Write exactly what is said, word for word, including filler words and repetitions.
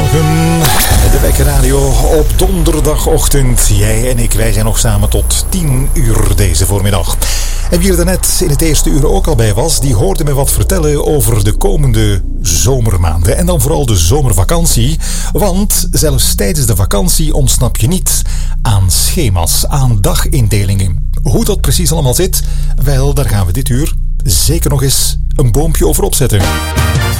Goedemorgen, de Wekkerradio op donderdagochtend. Jij en ik, wij zijn nog samen tot tien uur deze voormiddag. En wie er daarnet in het eerste uur ook al bij was, die hoorde me wat vertellen over de komende zomermaanden. En dan vooral de zomervakantie. Want zelfs tijdens de vakantie ontsnap je niet aan schema's, aan dagindelingen. Hoe dat precies allemaal zit, wel, daar gaan we dit uur zeker nog eens een boompje over opzetten.